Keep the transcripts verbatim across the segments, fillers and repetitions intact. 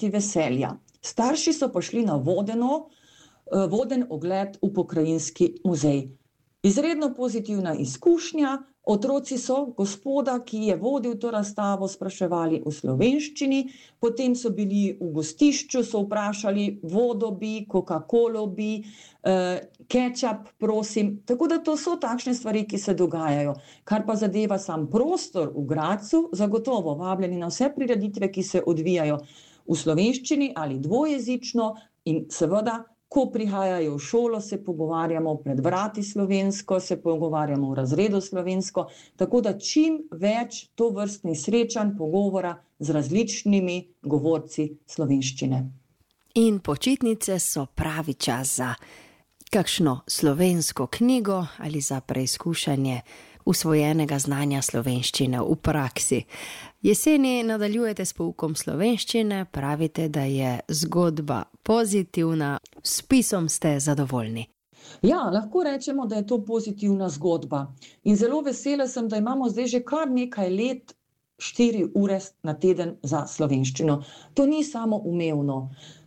čuti veselja. Starši so pošli na vodeno, voden ogled v pokrajinski muzej. Izredno pozitivna izkušnja, otroci so gospoda, ki je vodil to razstavo, spraševali v slovenščini, potem so bili v gostišču, so vprašali, vodo bi, Coca-Colo bi, eh, kečap, prosim. Tako da to so takšne stvari, ki se dogajajo. Kar pa zadeva sam prostor v Gradcu, zagotovo vabljeni na vse prireditve, ki se odvijajo v slovenščini ali dvojezično in seveda, ko prihajajo v šolo, se pogovarjamo pred vrati slovensko, se pogovarjamo v razredu slovensko, tako da čim več tovrstnih srečanj, pogovora z različnimi govorci slovenščine. In počitnice so pravi čas za kakšno slovensko knjigo ali za preizkušanje usvojenega znanja slovenščine v praksi. Jeseni nadaljujete s poukom slovenščine, pravite, da je zgodba pozitivna, s vpisom ste zadovoljni. Ja, lahko rečemo, da je to pozitivna zgodba. In zelo vesela sem, da imamo zdaj že kar nekaj let štiri ure na teden za slovenščino. To ni samo umevno.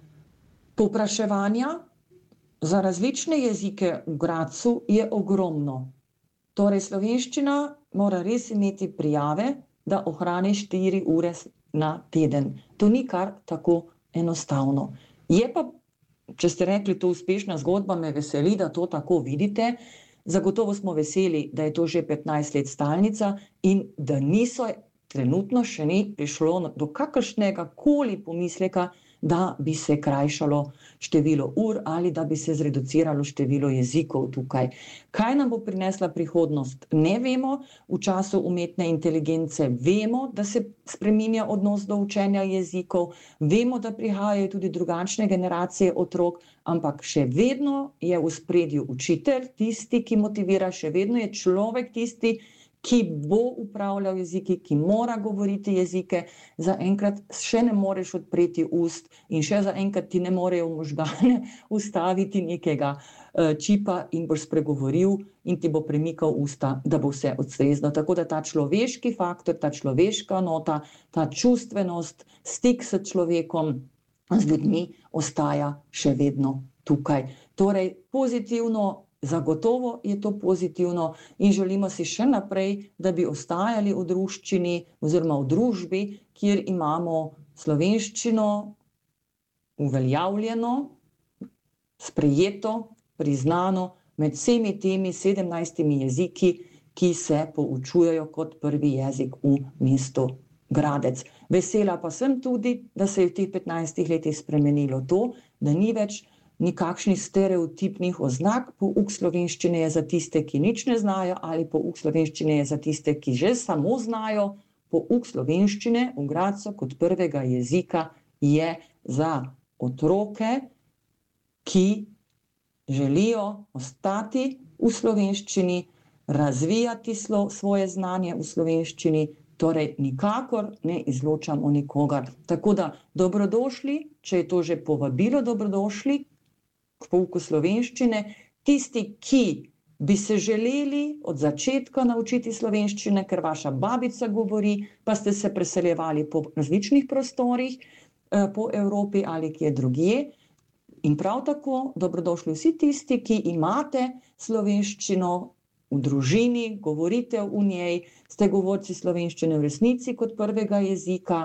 Povpraševanja za različne jezike v Gradcu je ogromno. Torej, slovenščina mora res imeti prijave, da ohrani štiri ure na teden. To ni kar tako enostavno. Je pa, če ste rekli, to uspešna zgodba, me veseli, da to tako vidite. Zagotovo smo veseli, da je to že petnajst let stalnica in da niso, trenutno še ni prišlo do kakršnega koli pomisleka, da bi se krajšalo število ur ali da bi se zreduciralo število jezikov tukaj. Kaj nam bo prinesla prihodnost? Ne vemo. V času umetne inteligence vemo, da se spreminja odnos do učenja jezikov, vemo, da prihajajo tudi drugačne generacije otrok, ampak še vedno je v ospredju učitelj tisti, ki motivira, še vedno je človek tisti, ki bo upravljal jeziki, ki mora govoriti jezike. Zaenkrat še ne moreš odpreti ust in še zaenkrat ti ne morejo v možgane ustaviti nekega uh, čipa in boš spregovoril in ti bo premikal usta, da bo vse ustrezno. Tako da ta človeški faktor, ta človeška nota, ta čustvenost, stik s človekom, z ljudmi ostaja še vedno tukaj. Torej, pozitivno, zagotovo je to pozitivno in želimo si še naprej, da bi ostajali v druščini oziroma v družbi, kjer imamo slovenščino uveljavljeno, sprejeto, priznano med vsemi temi sedemnajstimi jeziki, ki se poučujejo kot prvi jezik v mestu Gradec. Vesela pa sem tudi, da se je v teh petnajstih letih spremenilo to, da ni več nikakšnih stereotipnih oznak. Pouk slovenščine je za tiste, ki nič ne znajo, ali pouk slovenščine je za tiste, ki že samo znajo. Pouk slovenščine v Gradcu kot prvega jezika je za otroke, ki želijo ostati v slovenščini, razvijati slo, svoje znanje v slovenščini, torej nikakor ne izločamo nikogar. Tako da dobrodošli, če je to že povabilo, dobrodošli k pouku slovenščine. Tisti, ki bi se želeli od začetka naučiti slovenščine, ker vaša babica govori, pa ste se preseljevali po različnih prostorih, po Evropi ali kje drugje. In prav tako dobrodošli vsi tisti, ki imate slovenščino v družini, govorite v njej, ste govorci slovenščine v resnici kot prvega jezika.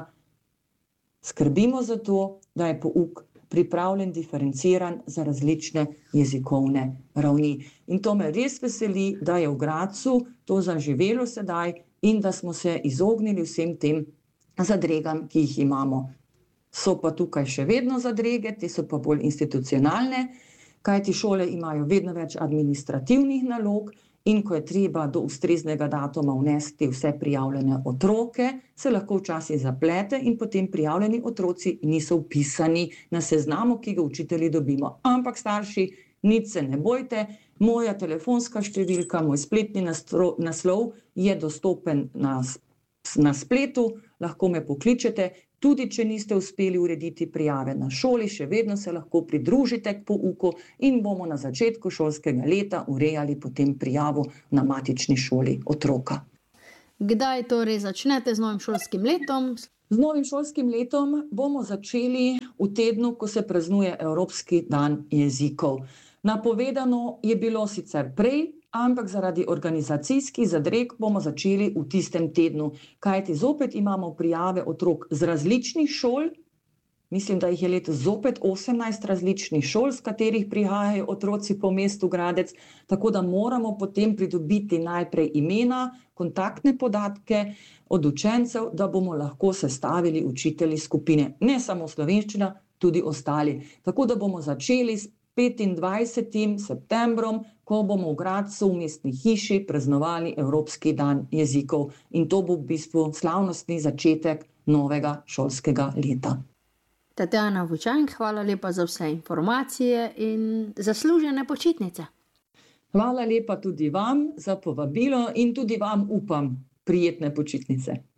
Skrbimo za to, da je pouk pripravljen, diferenciran za različne jezikovne ravni. In to me res veseli, da je v Gradcu to zaživelo sedaj in da smo se izognili vsem tem zadregam, ki jih imamo. So pa tukaj še vedno zadrege, te so pa bolj institucionalne, kajti šole imajo vedno več administrativnih nalog in ko je treba do ustreznega datuma vnesti vse prijavljene otroke, se lahko včasih zaplete in potem prijavljeni otroci niso vpisani na seznamu, ki ga učitelji dobimo. Ampak starši, nič se ne bojte, moja telefonska številka, moj spletni nastro, naslov je dostopen na, na spletu, lahko me pokličete. Tudi če niste uspeli urediti prijave na šoli, še vedno se lahko pridružite k pouku in bomo na začetku šolskega leta urejali potem prijavo na matični šoli otroka. Kdaj torej začnete z novim šolskim letom? Z novim šolskim letom bomo začeli v tednu, ko se praznuje Evropski dan jezikov. Napovedano je bilo sicer prej, ampak zaradi organizacijskih zadreg bomo začeli v tistem tednu, kajti zopet imamo prijave otrok z različnih šol. Mislim, da jih je letos zopet osemnajst različnih šol, z katerih prihajajo otroci po mestu Gradec, tako da moramo potem pridobiti najprej imena, kontaktne podatke od učencev, da bomo lahko sestavili učitelji skupine. Ne samo slovenščina, tudi ostali. Tako da bomo začeli s petindvajsetim septembrom, ko bomo v Gradcu v mestni hiši praznovali Evropski dan jezikov. In to bo v bistvu slavnostni začetek novega šolskega leta. Tatjana Vučank, hvala lepa za vse informacije in zaslužene počitnice. Hvala lepa tudi vam za povabilo in tudi vam upam prijetne počitnice.